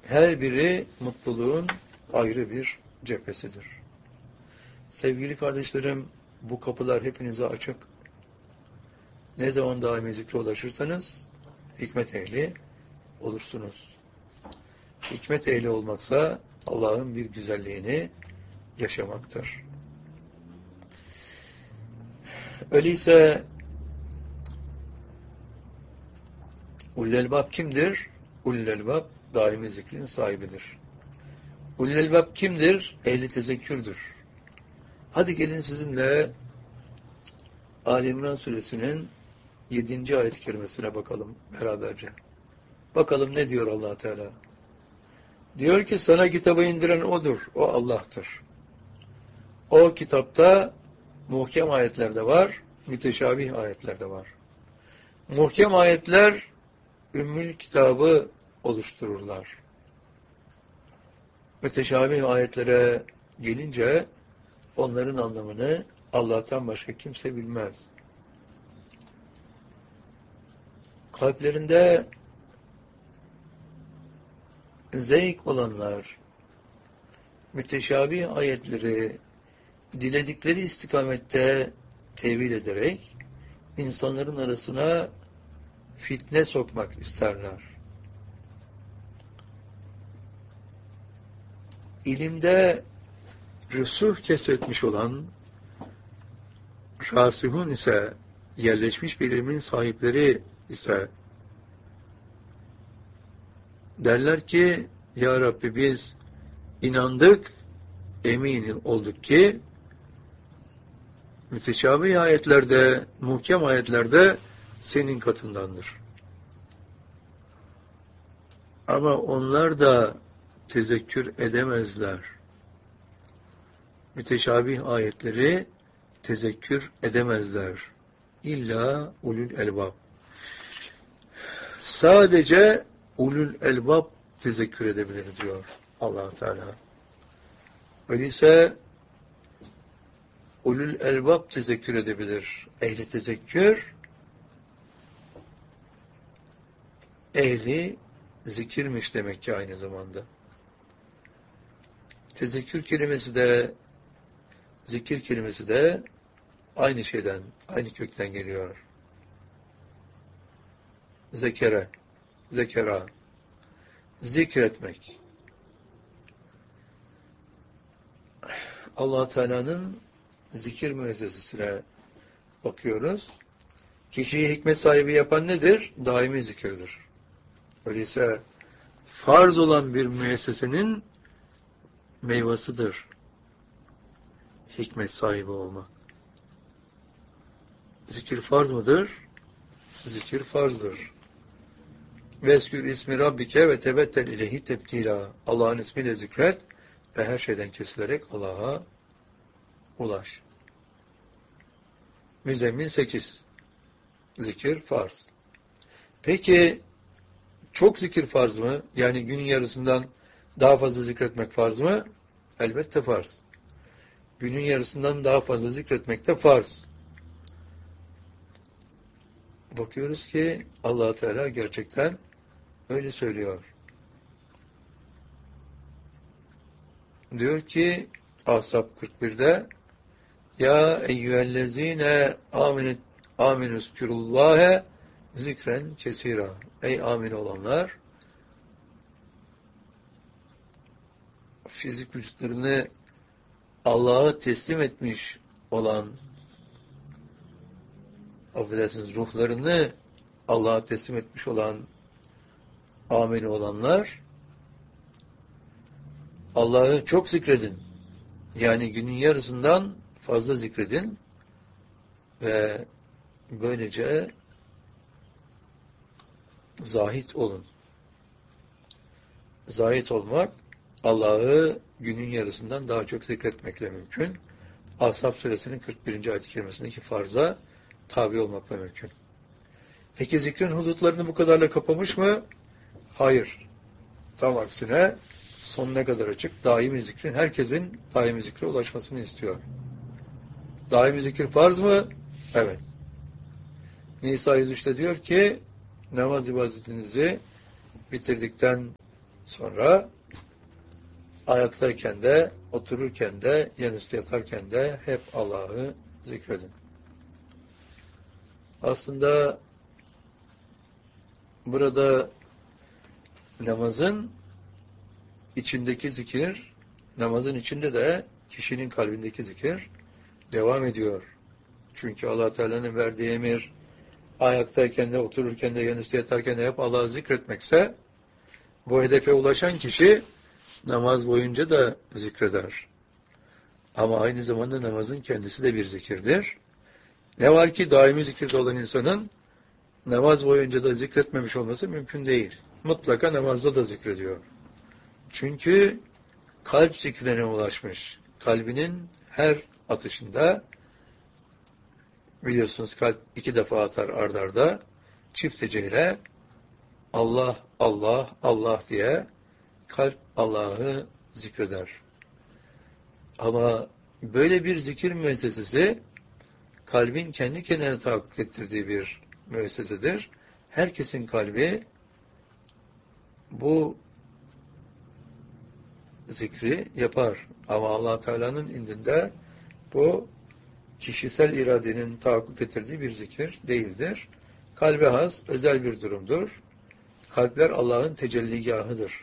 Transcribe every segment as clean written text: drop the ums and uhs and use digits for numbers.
Her biri mutluluğun ayrı bir cephesidir. Sevgili kardeşlerim, bu kapılar hepinize açık. Ne zaman daimi zikre ulaşırsanız hikmet ehli olursunuz. Hikmet ehli olmaksa Allah'ın bir güzelliğini yaşamaktır. Öyleyse Ulul-Elbab kimdir? Ulul-Elbab daimi zikrin sahibidir. Ulul-Elbab kimdir? Ehli tezekkürdür. Hadi gelin sizinle Ali İmran suresinin 7. ayet-i kerimesine bakalım beraberce. Bakalım ne diyor Allah Teala? Diyor ki sana kitabı indiren odur. O Allah'tır. O kitapta muhkem ayetler de var, müteşabih ayetler de var. Muhkem ayetler ümmül kitabı oluştururlar. Müteşabih ayetlere gelince onların anlamını Allah'tan başka kimse bilmez. Kalplerinde zevk olanlar müteşabih ayetleri diledikleri istikamette tevil ederek insanların arasına fitne sokmak isterler. İlimde rüsuh kesretmiş olan rasihun ise yerleşmiş bir ilmin sahipleri ise derler ki ya Rabbi biz inandık, emin olduk ki müteşabih ayetlerde, muhkem ayetlerde senin katındandır. Ama onlar da tezekkür edemezler. Müteşabih ayetleri tezekkür edemezler. İlla ulul elbab. Sadece ulul elbab tezekkür edebilir diyor Allah Teala. Öyleyse ulul elbab tezekkür edebilir. Ehli tezekkür, ehli zikirmiş demek ki aynı zamanda. Tezekkür kelimesi de, zikir kelimesi de aynı şeyden, aynı kökten geliyor. Zekere, zekera, zikretmek. Allah Teala'nın zikir müessesesine bakıyoruz. Kişiyi hikmet sahibi yapan nedir? Daimi zikirdir. Öyleyse farz olan bir müessesenin meyvasıdır hikmet sahibi olmak. Zikir farz mıdır? Zikir farzdır. Veskür ismi Rabbike ve tebettel ileyhi tebtila. Allah'ın ismiyle zikret ve her şeyden kesilerek Allah'a ulaş. Müzzemmil 8. Zikir farz. Peki çok zikir farz mı? Yani günün yarısından daha fazla zikretmek farz mı? Elbette farz. Günün yarısından daha fazla zikretmek de farz. Bakıyoruz ki Allah Teala gerçekten öyle söylüyor. Diyor ki Ahzab 41'de ya eyyühellezine aminüzkürullâhe zikren kesira. Ey amin olanlar, fizik vücutlarını Allah'a teslim etmiş olan, affedersiniz, ruhlarını Allah'a teslim etmiş olan amin olanlar, Allah'ı çok zikredin. Yani günün yarısından fazla zikredin ve böylece zahit olun. Zahit olmak, Allah'ı günün yarısından daha çok zikretmekle mümkün. Ashab suresinin 41. ayet-i kerimesindeki farza tabi olmakla mümkün. Peki zikrin hudutlarını bu kadarla kapamış mı? Hayır. Tam aksine sonuna kadar açık. Daimi zikrin, herkesin daimi zikre ulaşmasını istiyor. Daimi zikir farz mı? Evet. Nisa 103'te diyor ki namaz ibadetinizi bitirdikten Sonra ayaktayken de, otururken de, yanüstü yatarken de hep Allah'ı zikredin. Aslında burada namazın içindeki zikir, namazın içinde de kişinin kalbindeki zikir devam ediyor. Çünkü Allah Teala'nın verdiği emir, ayaktayken de, otururken de, yanüstü yatarken de hep Allah'ı zikretmekse, bu hedefe ulaşan kişi namaz boyunca da zikreder. Ama aynı zamanda namazın kendisi de bir zikirdir. Ne var ki daimi zikirde olan insanın namaz boyunca da zikretmemiş olması mümkün değil. Mutlaka namazda da zikrediyor. Çünkü kalp zikrine ulaşmış. Kalbinin her atışında, biliyorsunuz kalp 2 defa atar ard arda, çift heceyle Allah, Allah, Allah diye kalp Allah'ı zikreder. Ama böyle bir zikir müessesesi kalbin kendi kendine tahakkuk ettirdiği bir müessesedir. Herkesin kalbi bu zikri yapar. Ama Allah Teala'nın indinde bu kişisel iradenin tahakkuk ettirdiği bir zikir değildir. Kalbe has özel bir durumdur. Kalpler Allah'ın tecelligahıdır.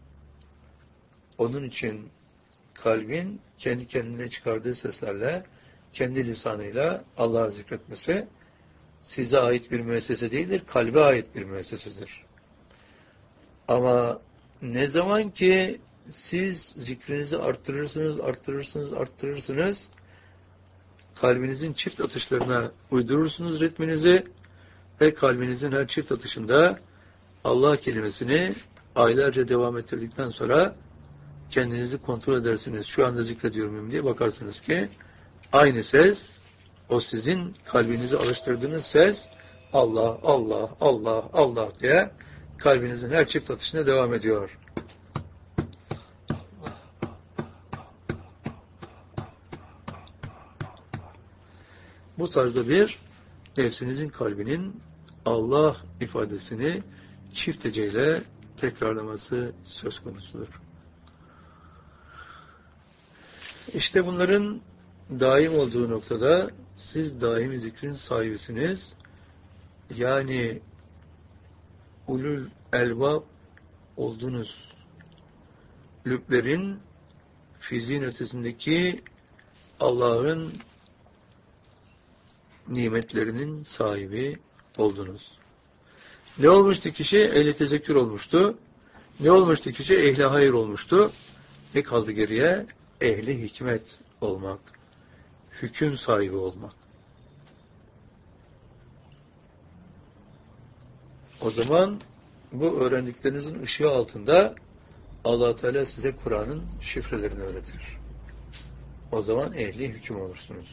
Onun için kalbin kendi kendine çıkardığı seslerle, kendi lisanıyla Allah'ı zikretmesi size ait bir müessese değildir, kalbe ait bir müessesedir. Ama ne zaman ki siz zikrinizi arttırırsınız, kalbinizin çift atışlarına uydurursunuz ritminizi ve kalbinizin her çift atışında Allah kelimesini aylarca devam ettirdikten sonra kendinizi kontrol edersiniz. Şu anda zikrediyor muyum diye bakarsınız ki aynı ses, o sizin kalbinizi alıştırdığınız ses Allah, Allah, Allah, Allah diye kalbinizin her çift atışına devam ediyor. Bu tarzda bir nefsinizin kalbinin Allah ifadesini çift heceyle tekrarlaması söz konusudur. İşte bunların daim olduğu noktada siz daimi zikrin sahibisiniz. Yani ulul elbab oldunuz. Lüblerin fiziğin ötesindeki Allah'ın nimetlerinin sahibi oldunuz. Ne olmuştu kişi? Ehli tezekkür olmuştu. Ne olmuştu kişi? Ehli hayır olmuştu. Ne kaldı geriye? Ehli hikmet olmak. Hüküm sahibi olmak. O zaman bu öğrendiklerinizin ışığı altında Allah Teala size Kur'an'ın şifrelerini öğretir. O zaman ehli hüküm olursunuz.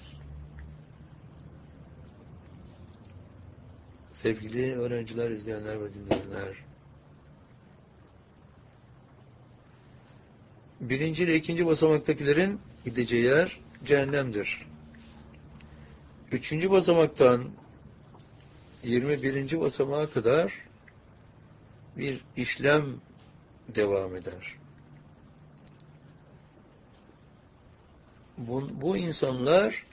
Sevgili öğrenciler, izleyenler ve dinleyenler, birinci ile ikinci basamaktakilerin gideceği yer cehennemdir. 3. basamaktan 21. basamağa kadar bir işlem devam eder. Bu insanlar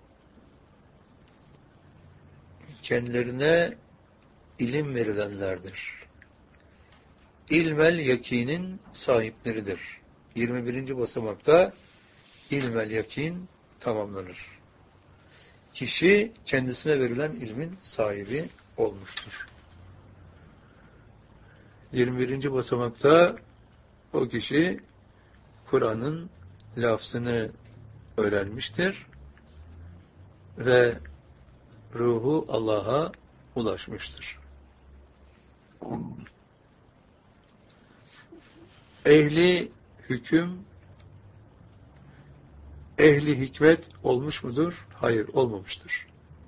kendilerine ilim verilenlerdir. İlmel yakinin sahipleridir. 21. basamakta ilmel yakin tamamlanır. Kişi kendisine verilen ilmin sahibi olmuştur. 21. basamakta o kişi Kur'an'ın lafzını öğrenmiştir ve ruhu Allah'a ulaşmıştır. Ehli hüküm, ehli hikmet olmuş mudur? Hayır, olmamıştır.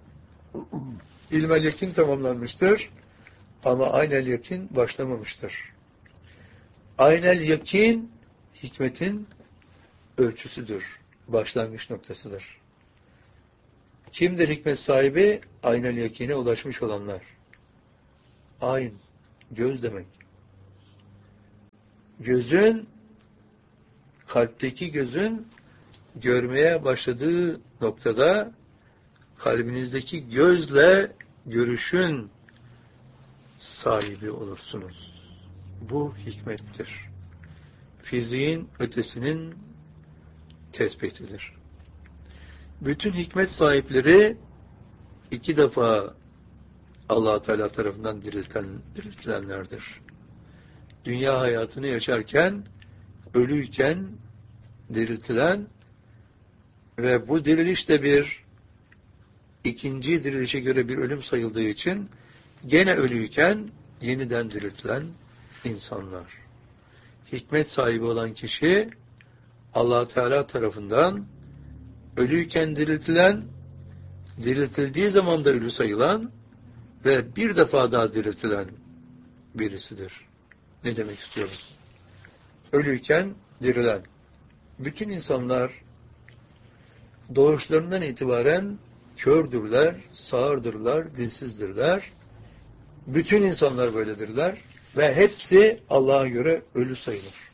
İlmel yakin tamamlanmıştır ama aynel yakin başlamamıştır. Aynel yakin hikmetin ölçüsüdür, başlangıç noktasıdır. Kimdir hikmet sahibi? Aynel yakine ulaşmış olanlar. Ayn, göz demek. gözün, kalpteki gözün görmeye başladığı noktada kalbinizdeki gözle görüşün sahibi olursunuz. Bu hikmettir. Fiziğin ötesinin tespitidir. Bütün hikmet sahipleri 2 defa Allah Teala tarafından diriltilenlerdir. Dünya hayatını yaşarken, ölüyken diriltilen ve bu diriliş de bir ikinci dirilişe göre bir ölüm sayıldığı için gene ölüyken yeniden diriltilen insanlar. Hikmet sahibi olan kişi Allah Teala tarafından ölüyken diriltilen, diriltildiği zaman da ölü sayılan ve bir defa daha diriltilen birisidir. Ne demek istiyoruz? Ölüyken dirilen. Bütün insanlar doğuşlarından itibaren kördürler, sağırdırlar, dilsizdirler. Bütün insanlar böyledirler ve hepsi Allah'a göre ölü sayılır.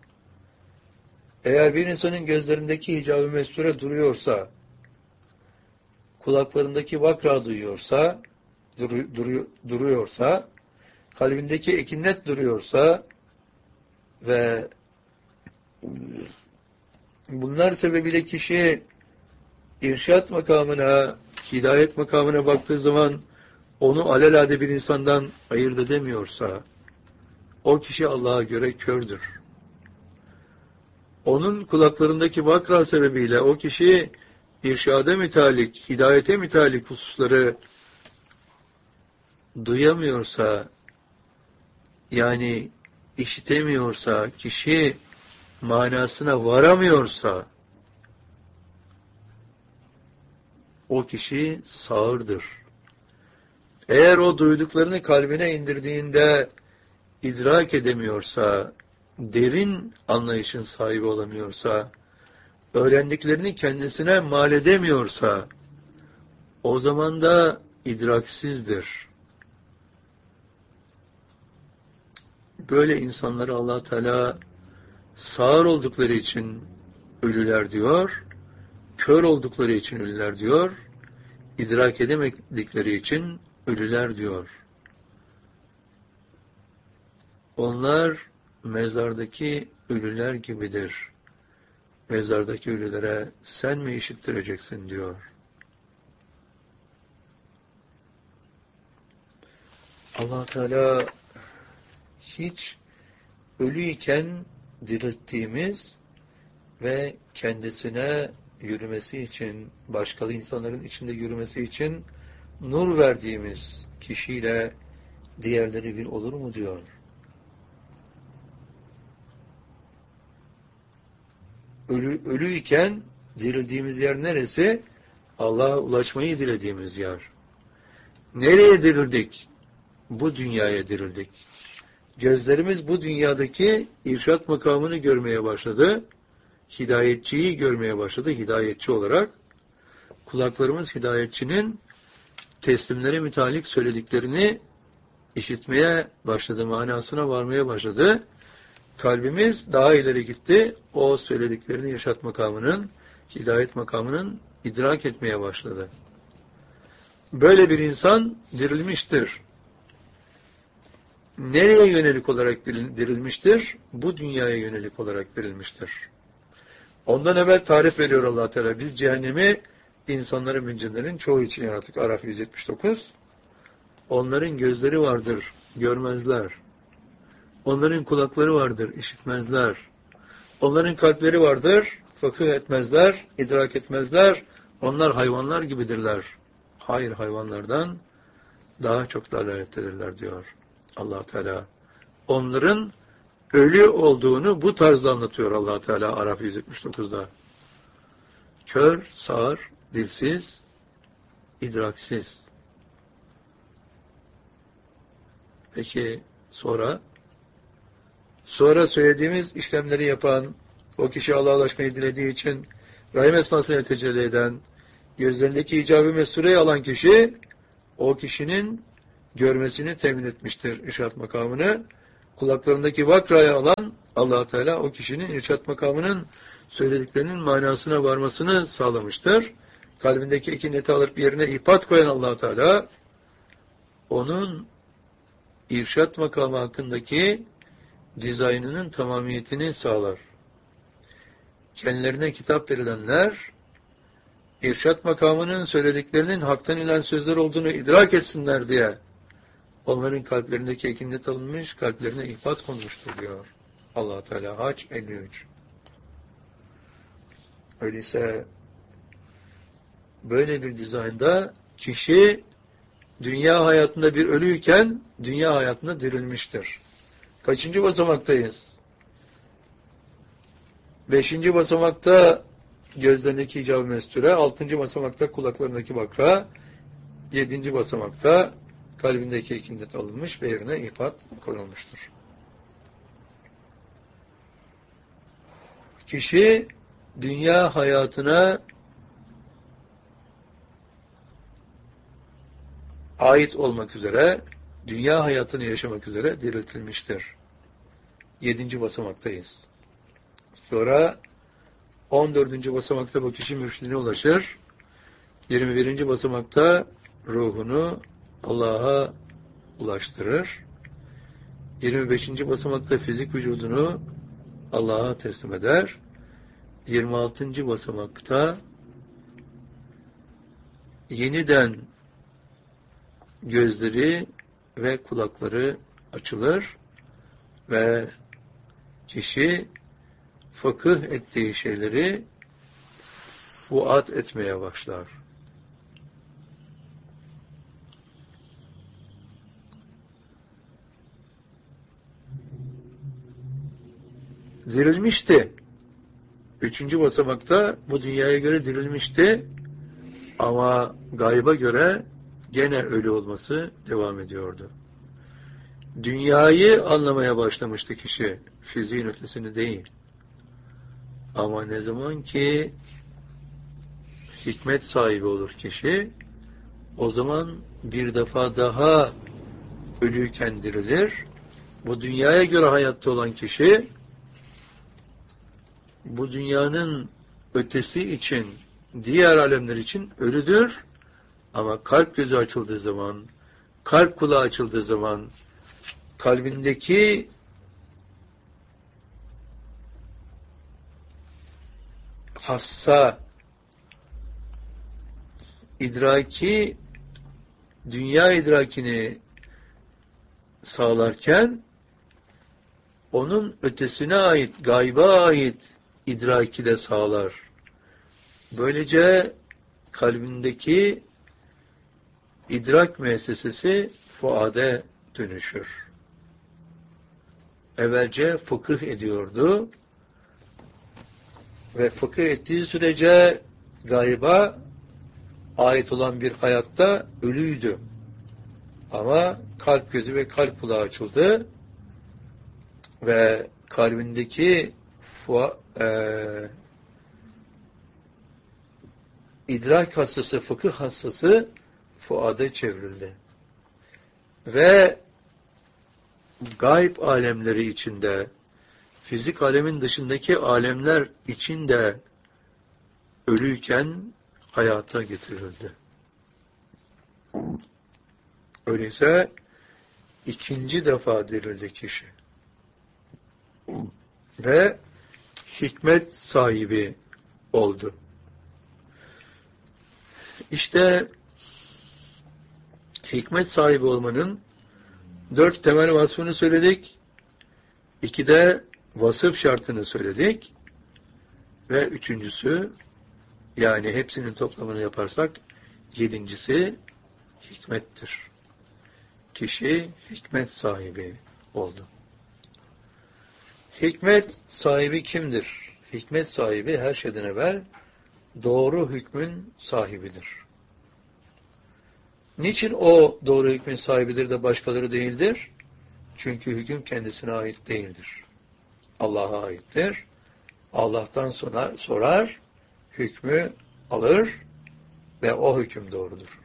Eğer bir insanın gözlerindeki hicab-ı mesture duruyorsa, kulaklarındaki vakra duyuyorsa, duruyorsa, kalbindeki ekinnet duruyorsa ve bunlar sebebiyle kişi irşat makamına, hidayet makamına baktığı zaman onu alelade bir insandan ayırt edemiyorsa, o kişi Allah'a göre kördür. Onun kulaklarındaki vakra sebebiyle o kişi irşada mütalik, hidayete mütalik hususları duyamıyorsa, yani işitemiyorsa, kişi manasına varamıyorsa, o kişi sağırdır. Eğer o duyduklarını kalbine indirdiğinde idrak edemiyorsa, derin anlayışın sahibi olamıyorsa, öğrendiklerini kendisine mal edemiyorsa, o zaman da idraksizdir. Böyle insanları Allah Teala sağır oldukları için ölüler diyor, kör oldukları için ölüler diyor, idrak edemedikleri için ölüler diyor. Onlar mezardaki ölüler gibidir. Mezardaki ölülere sen mi işittireceksin diyor. Allah Teala hiç ölüyken dirilttiğimiz ve kendisine yürümesi için, başkalı insanların içinde yürümesi için nur verdiğimiz kişiyle diğerleri bir olur mu diyor. Ölüyken dirildiğimiz yer neresi? Allah'a ulaşmayı dilediğimiz yer. Nereye dirildik? Bu dünyaya dirildik. Gözlerimiz bu dünyadaki irşat makamını görmeye başladı. Hidayetçiyi görmeye başladı hidayetçi olarak. Kulaklarımız hidayetçinin teslimlere mütalik söylediklerini işitmeye başladı, manasına varmaya başladı. Kalbimiz daha ileri gitti. O söylediklerini irşat makamının, hidayet makamının idrak etmeye başladı. Böyle bir insan dirilmiştir. Nereye yönelik olarak dirilmiştir? Bu dünyaya yönelik olarak dirilmiştir. Ondan evvel tarif veriyor Allah Teala. Biz cehennemi insanların ve cinlerin çoğu için yarattık. Araf 179. Onların gözleri vardır, görmezler. Onların kulakları vardır, işitmezler. Onların kalpleri vardır, fıkıh etmezler, idrak etmezler. Onlar hayvanlar gibidirler. Hayır, hayvanlardan daha çok dalalettedirler diyor Allah Teala. Onların ölü olduğunu bu tarzda anlatıyor Allah Teala Araf 179'da. Kör, sağır, dilsiz, idraksiz. Peki sonra söylediğimiz işlemleri yapan, o kişi Allah'a ulaşmayı dilediği için Rahim esmasını tecelli eden, gözlerindeki icab-ı mesureyi alan kişi, o kişinin görmesini temin etmiştir irşat makamını. Kulaklarındaki vakrayı alan Allah Teala o kişinin irşat makamının söylediklerinin manasına varmasını sağlamıştır. Kalbindeki ikineti alıp yerine ihbat koyan Allah Teala onun irşat makamı hakkındaki dizaynının tamamiyetini sağlar. Kendilerine kitap verilenler irşat makamının söylediklerinin haktan inen sözler olduğunu idrak etsinler diye onların kalplerindeki ikindet alınmış, kalplerine ihbat konmuştur diyor Allah Teala. Hac 53. Öyleyse böyle bir dizaynda kişi dünya hayatında bir ölüyken dünya hayatında dirilmiştir. Kaçıncı basamaktayız? 5. basamakta gözlerindeki icab-ı mesture, 6. basamakta kulaklarındaki bakra, 7. basamakta kalbindeki ikindet alınmış ve yerine ihbat konulmuştur. Kişi dünya hayatına ait olmak üzere, dünya hayatını yaşamak üzere diriltilmiştir. 7. basamaktayız. Sonra 14. basamakta bu kişi mürşidine ulaşır. 21. basamakta ruhunu Allah'a ulaştırır. 25. basamakta fizik vücudunu Allah'a teslim eder. 26. basamakta yeniden gözleri ve kulakları açılır ve kişi fıkıh ettiği şeyleri fuat etmeye başlar. Dirilmişti. 3. basamakta bu dünyaya göre dirilmişti ama gayba göre gene ölü olması devam ediyordu. Dünyayı anlamaya başlamıştı kişi. Fiziğin ötesini değil. Ama ne zaman ki hikmet sahibi olur kişi, o zaman bir defa daha ölüyken dirilir. Bu dünyaya göre hayatta olan kişi, bu dünyanın ötesi için, diğer alemler için ölüdür. Ama kalp gözü açıldığı zaman, kalp kulağı açıldığı zaman, kalbindeki hassa idraki, dünya idrakini sağlarken onun ötesine ait, gayba ait idraki de sağlar. Böylece kalbindeki idrak müessesesi fuade dönüşür. Evvelce fıkıh ediyordu ve fıkıh ettiği sürece gayba ait olan bir hayatta ölüydü. Ama kalp gözü ve kalp kulağı açıldı ve kalbindeki idrak hassası, fıkıh hassası fuade çevrildi. Ve gayb alemleri içinde, fizik alemin dışındaki alemler içinde ölüyken hayata getirildi. Öyleyse ikinci defa dirildi kişi. Ve hikmet sahibi oldu. İşte hikmet sahibi olmanın 4 temel vasfını söyledik. 2 de vasıf şartını söyledik. Ve 3.'sü, yani hepsinin toplamını yaparsak 7.'si hikmettir. Kişi hikmet sahibi oldu. Hikmet sahibi kimdir? Hikmet sahibi her şeyden evvel doğru hükmün sahibidir. Niçin o doğru hükmün sahibidir de başkaları değildir? Çünkü hüküm kendisine ait değildir. Allah'a aittir. Allah'tan sonra sorar, hükmü alır ve o hüküm doğrudur.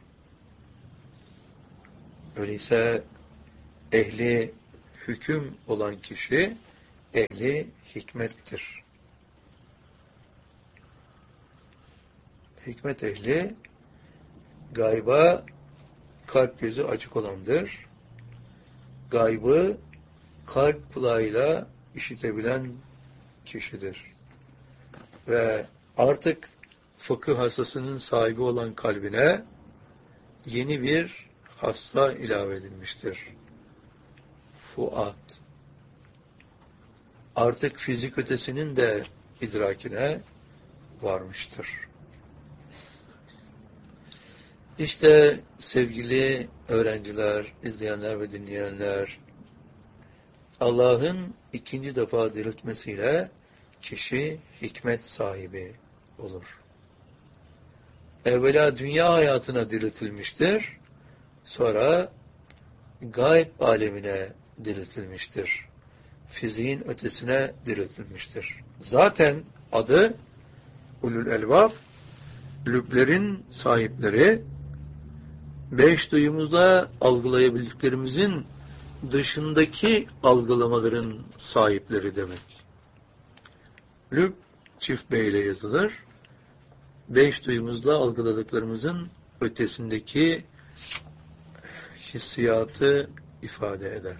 Öyleyse ehli hüküm olan kişi, ehli hikmettir. Hikmet ehli gayba kalp gözü açık olandır. Gaybı kalp kulağıyla işitebilen kişidir. Ve artık fıkıh hassasının sahibi olan kalbine yeni bir hassa ilave edilmiştir. Fuat. Artık fizik ötesinin de idrakine varmıştır. İşte sevgili öğrenciler, izleyenler ve dinleyenler, Allah'ın ikinci defa diriltmesiyle kişi hikmet sahibi olur. Evvela dünya hayatına diriltilmiştir, sonra gayb alemine diriltilmiştir. Fiziğin ötesine diriltilmiştir. Zaten adı Ulul Elbab, lüblerin sahipleri, beş duyumuzla algılayabildiklerimizin dışındaki algılamaların sahipleri demek. Lüb çift B ile yazılır. Beş duyumuzla algıladıklarımızın ötesindeki hissiyatı ifade eder.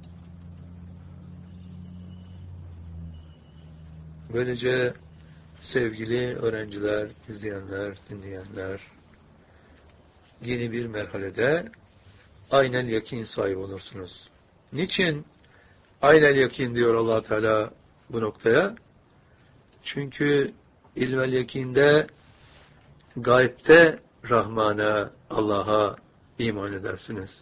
Böylece sevgili öğrenciler, izleyenler, dinleyenler, yeni bir merhalede aynel yakin sahibi olursunuz. Niçin aynel yakin diyor Allah Teala bu noktaya? Çünkü ilmel yakinde gaybte Rahman'a, Allah'a iman edersiniz.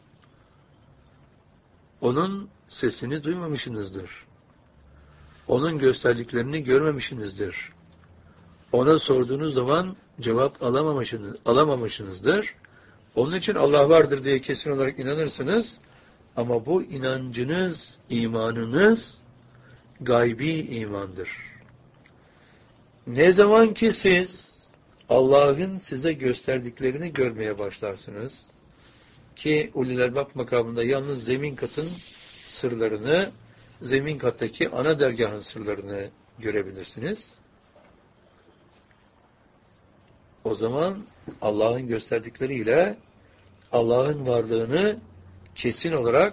Onun sesini duymamışsınızdır. Onun gösterdiklerini görmemişsinizdir. Ona sorduğunuz zaman cevap alamamışsınızdır. Onun için Allah vardır diye kesin olarak inanırsınız. Ama bu inancınız, imanınız gaybi imandır. Ne zaman ki siz Allah'ın size gösterdiklerini görmeye başlarsınız ki Ulul Elbab makamında yalnız zemin katın sırlarını, zemin kattaki ana dergahın sırlarını görebilirsiniz. O zaman Allah'ın gösterdikleriyle Allah'ın varlığını kesin olarak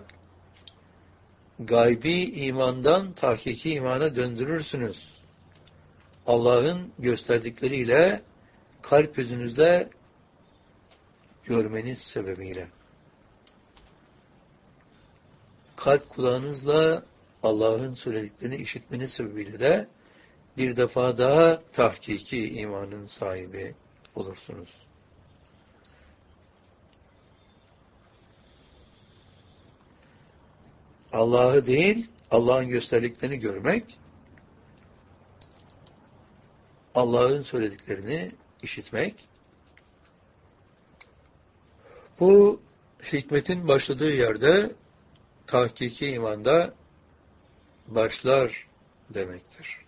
gaybi imandan tahkiki imana döndürürsünüz. Allah'ın gösterdikleriyle kalp gözünüzde görmeniz sebebiyle. Kalp kulağınızla Allah'ın söylediklerini işitmeniz sebebiyle de bir defa daha tahkiki imanın sahibi olursunuz. Allah'ı değil, Allah'ın gösterdiklerini görmek, Allah'ın söylediklerini işitmek, bu hikmetin başladığı yerde tahkiki imanda başlar demektir.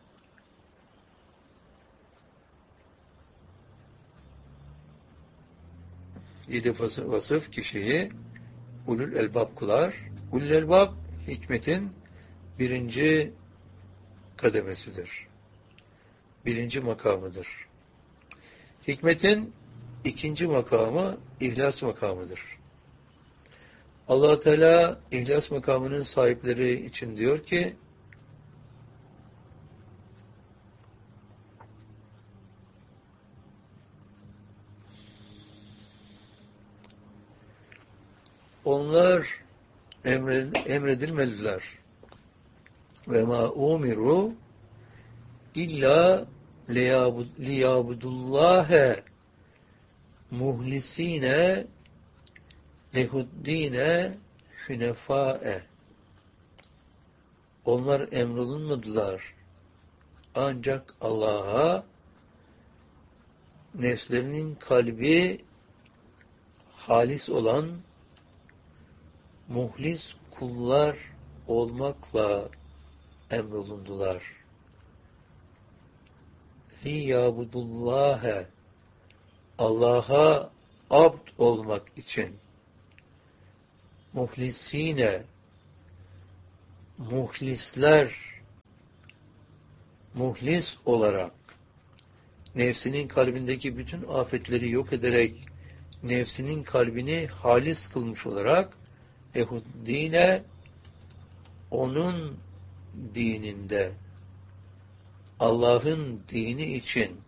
7 vasıf kişiyi ulul elbab kılar. Ulul elbab hikmetin birinci kademesidir. Birinci makamıdır. Hikmetin ikinci makamı ihlas makamıdır. Allah Teala ihlas makamının sahipleri için diyor ki onlar emredilmeliler. Ve ma umiru illa liyabudullâhe muhlisine lehuddine hünefâe. Onlar emrolunmadılar. Ancak Allah'a nefslerinin kalbi halis olan muhlis kullar olmakla emrolundular. Liyabudullâhe Allah'a abd olmak için muhlisine muhlisler muhlis olarak, nefsinin kalbindeki bütün afetleri yok ederek, nefsinin kalbini halis kılmış olarak, dine, onun dininde, Allah'ın dini için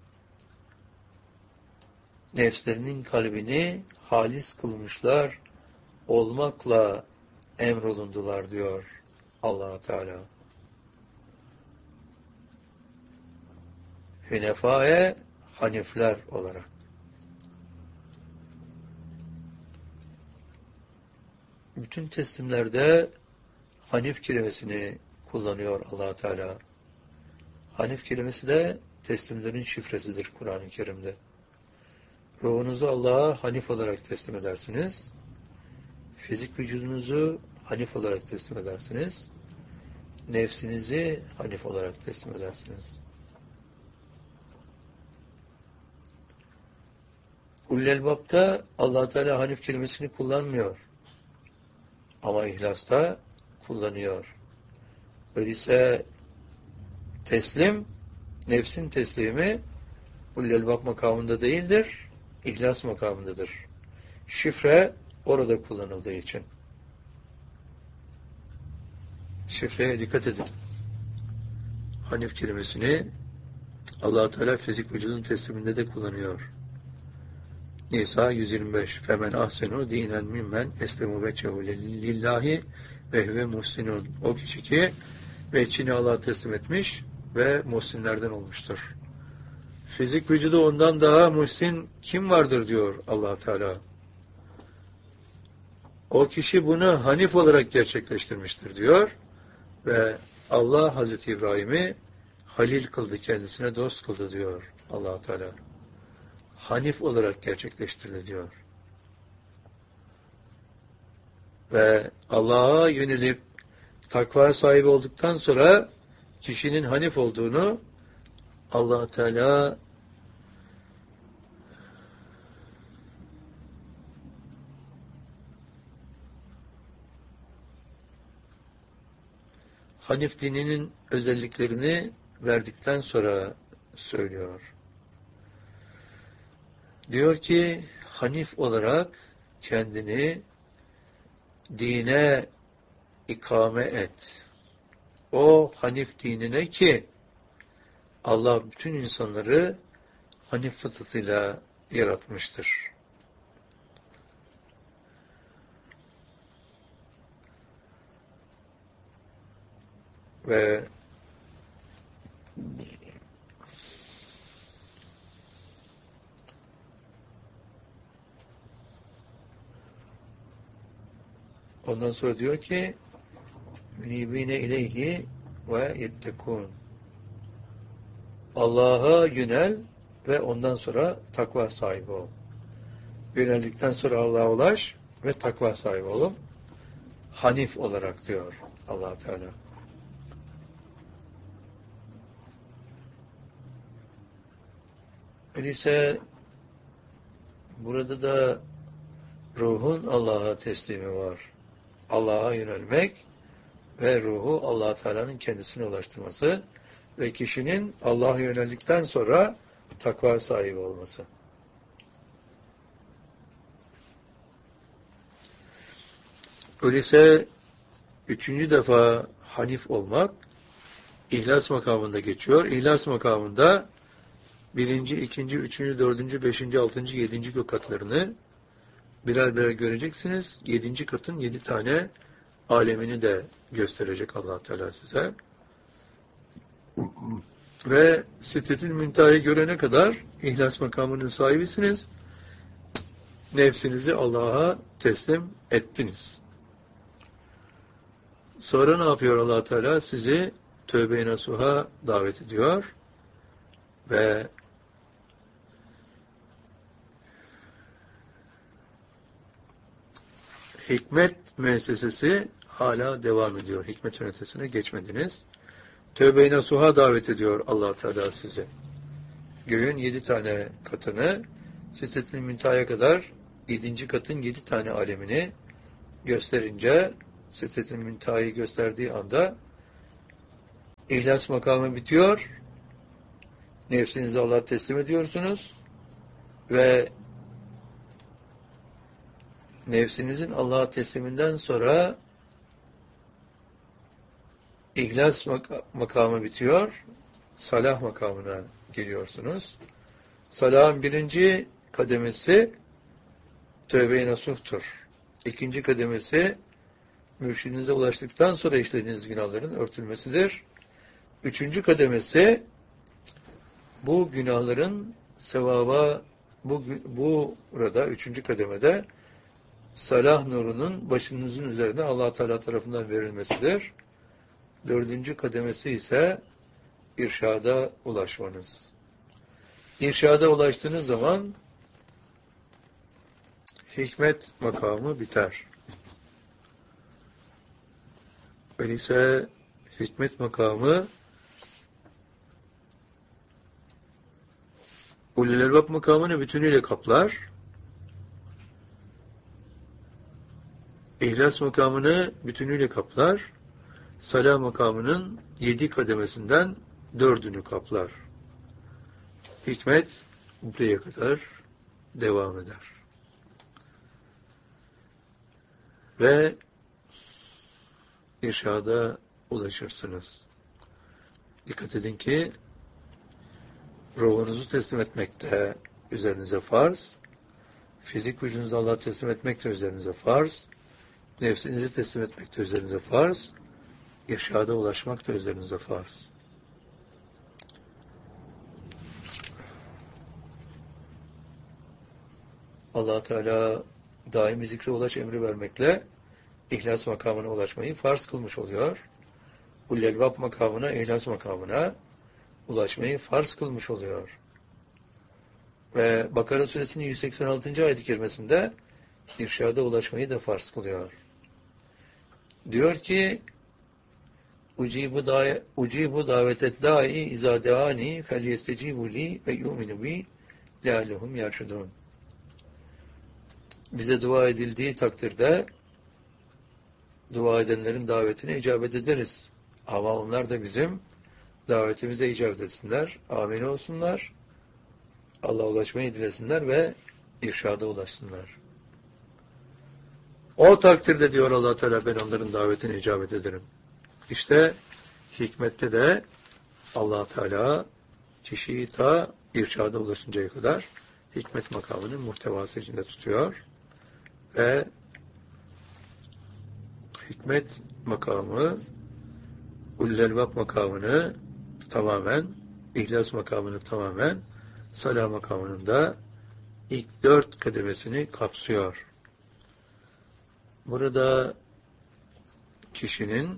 nefslerinin kalbini halis kılmışlar olmakla emrolundular diyor Allah Teala. Hünefae, hanifler olarak. Bütün teslimlerde hanif kelimesini kullanıyor Allah Teala. Hanif kelimesi de teslimlerin şifresidir Kur'an-ı Kerim'de. Ruhunuzu Allah'a hanif olarak teslim edersiniz. Fizik vücudunuzu hanif olarak teslim edersiniz. Nefsinizi hanif olarak teslim edersiniz. Ulul-Elbab'da Allah Teala hanif kelimesini kullanmıyor. Ama İhlas'ta kullanıyor. Öyleyse teslim, nefsin teslimi Ulul-Elbab makamında değildir, İhlas makamındadır. Şifre orada kullanıldığı için. Şifreye dikkat edin. Hanif kelimesini Allah Teala fizik vücudun tesliminde de kullanıyor. Nisa 125. Femen ahsenu dinen mimmen eslemu veçehu lillahi ve huve muhsinun. O kişi ki veçhini Allah'a teslim etmiş ve muhsinlerden olmuştur. Fizik vücudu ondan daha muhsin kim vardır diyor Allah Teala. O kişi bunu hanif olarak gerçekleştirmiştir diyor ve Allah Hazreti İbrahim'i halil kıldı, kendisine dost kıldı diyor Allah Teala. Hanif olarak gerçekleştirdi diyor. Ve Allah'a yönelip takva sahibi olduktan sonra kişinin hanif olduğunu Allah Teala Hanif dininin özelliklerini verdikten sonra söylüyor. Diyor ki hanif olarak kendini dine ikame et. O hanif dinine ki Allah bütün insanları hanif fıtratıyla yaratmıştır. Ve ondan sonra diyor ki münibine ileyhi ve yettekûn. Allah'a yönel ve ondan sonra takva sahibi ol. Yöneldikten sonra Allah'a ulaş ve takva sahibi olun. Hanif olarak diyor Allah Teala. Öyleyse burada da ruhun Allah'a teslimi var. Allah'a yönelmek ve ruhu Allah Teala'nın kendisine ulaştırması ve kişinin Allah'a yöneldikten sonra takva sahibi olması. Öyleyse üçüncü defa hanif olmak İhlas makamında geçiyor. İhlas makamında birinci, ikinci, üçüncü, dördüncü, beşinci, altıncı, yedinci gökatlarını birer birer göreceksiniz. Yedinci katın 7 tane alemini de gösterecek Allah Teala size. Ve Sidretil Münteha'yı görene kadar İhlas makamının sahibisiniz. Nefsinizi Allah'a teslim ettiniz. Sonra ne yapıyor Allah Teala? Sizi tövbe-i nasuha davet ediyor ve hikmet müessesesi hala devam ediyor. Hikmet müessesesine geçmediniz. Tövbe-i nasuha davet ediyor Allah Teala sizi. Göğün 7 tane katını, Sidretil Münteha'ya kadar 7. katın 7 tane alemini gösterince, Sidretil Münteha'yı gösterdiği anda İhlas makamı bitiyor. Nefsinizi Allah'a teslim ediyorsunuz. Ve nefsinizin Allah'a tesliminden sonra İhlas makamı bitiyor. Salah makamına geliyorsunuz. Salahın birinci kademesi tövbe-i nasuhtur. İkinci kademesi mürşidinize ulaştıktan sonra işlediğiniz günahların örtülmesidir. Üçüncü kademesi bu günahların sevaba burada üçüncü kademede salah nurunun başınızın üzerine Allah Teala tarafından verilmesidir. Dördüncü kademesi ise irşada ulaşmanız. İrşada ulaştığınız zaman hikmet makamı biter. Öyleyse hikmet makamı ulul elbab makamını bütünüyle kaplar. İhlas makamını bütünüyle kaplar. Salah makamının 7 kademesinden 4'ünü kaplar. Hikmet buraya kadar devam eder. Ve irşada ulaşırsınız. Dikkat edin ki ruhunuzu teslim etmek de üzerinize farz, fizik vücudunuzu Allah'a teslim etmek de üzerinize farz, nefsinizi teslim etmek de üzerinize farz, irşada ulaşmak da üzerinize farz. Allah Teala daimi zikre ulaş emri vermekle İhlas makamına ulaşmayı farz kılmış oluyor. Ulul elbab makamına, İhlas makamına ulaşmayı farz kılmış oluyor. Ve Bakara suresinin 186. ayet-i kerimesinde irşada ulaşmayı da farz kılıyor. Diyor ki Ucibu davetet da'i izâ deâni fel yestecibu li ve yu'minu bi leallehum yerşudun. Bize dua edildiği takdirde dua edenlerin davetine icabet ederiz. Ama onlar da bizim davetimize icabet etsinler, amin olsunlar, Allah'a ulaşmayı dilesinler ve irşada ulaşsınlar. O takdirde diyor Allah Teala ben onların davetine icabet ederim. İşte hikmette de Allah Teala kişiyi ta irşada ulaşıncaya kadar hikmet makamının muhtevası içinde tutuyor ve hikmet makamı ulul elbab makamını tamamen, ihlas makamını tamamen, salah makamının da ilk 4 kademesini kapsıyor. Burada kişinin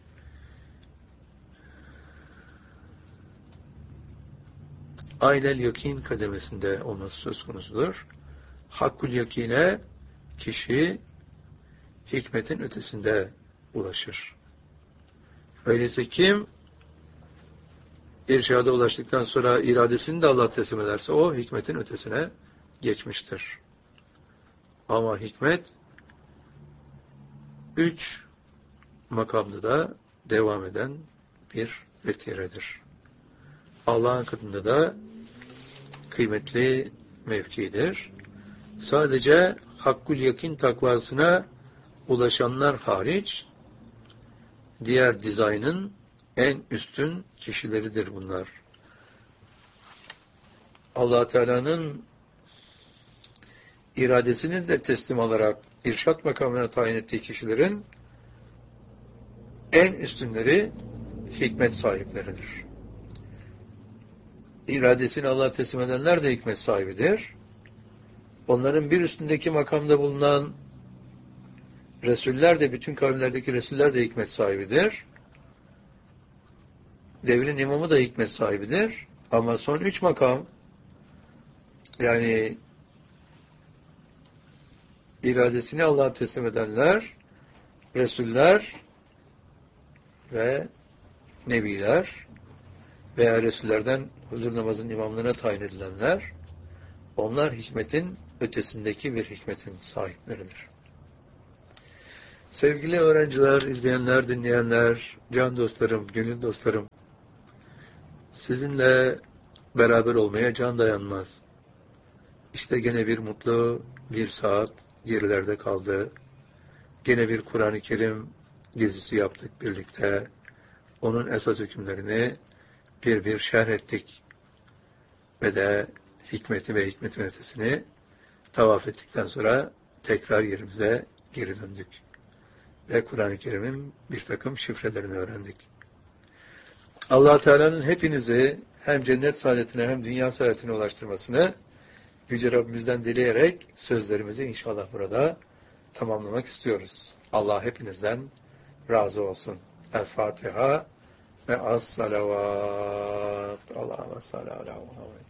aynel yakin kademesinde olması söz konusudur. Hakkul yakine kişi hikmetin ötesinde ulaşır. Öyleyse kim irşada ulaştıktan sonra iradesini de Allah'a teslim ederse o hikmetin ötesine geçmiştir. Ama hikmet 3 makamda da devam eden bir vetiredir. Allah'ın katında da kıymetli mevkidir. Sadece hakkul yakin takvasına ulaşanlar hariç diğer dizaynın en üstün kişileridir bunlar. Allah Teala'nın iradesini de teslim alarak irşat makamına tayin ettiği kişilerin en üstünleri hikmet sahipleridir. İradesini Allah'a teslim edenler de hikmet sahibidir. Onların bir üstündeki makamda bulunan Resuller de, bütün kavimlerdeki Resuller de hikmet sahibidir. Devrin imamı da hikmet sahibidir. Ama son 3 makam, yani iradesini Allah'a teslim edenler, Resuller ve Nebiler veya Resullerden huzur namazının imamlığına tayin edilenler, onlar hikmetin ötesindeki bir hikmetin sahipleridir. Sevgili öğrenciler, izleyenler, dinleyenler, can dostlarım, gönül dostlarım, Sizinle beraber olmaya can dayanmaz. İşte gene bir mutlu bir saat gerilerde kaldı. Gene bir Kur'an-ı Kerim gezisi yaptık birlikte. Onun esas hükümlerini bir bir şerh ettik. Ve de hikmeti ve hikmetin ötesini tavaf ettikten sonra tekrar yerimize geri döndük. Ve Kur'an-ı Kerim'in bir takım şifrelerini öğrendik. Allah Teala'nın hepinizi hem cennet saadetine hem dünya saadetine ulaştırmasını Yüce Rabbimizden dileyerek sözlerimizi inşallah burada tamamlamak istiyoruz. Allah hepinizden razı olsun. El Fatiha ve as-salavat. Allah'a salli ala Muhammed.